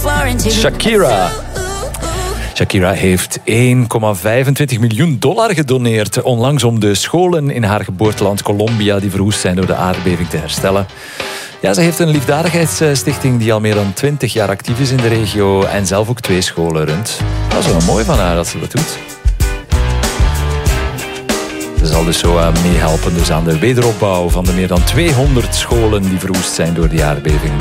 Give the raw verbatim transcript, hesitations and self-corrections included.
Shakira. Shakira heeft één komma vijfentwintig miljoen dollar gedoneerd onlangs om de scholen in haar geboorteland Colombia die verwoest zijn door de aardbeving te herstellen. Ja, ze heeft een liefdadigheidsstichting die al meer dan twintig jaar actief is in de regio en zelf ook twee scholen runt. Dat is wel mooi van haar dat ze dat doet. Ze zal dus zo meehelpen dus aan de wederopbouw van de meer dan tweehonderd scholen die verwoest zijn door die aardbeving.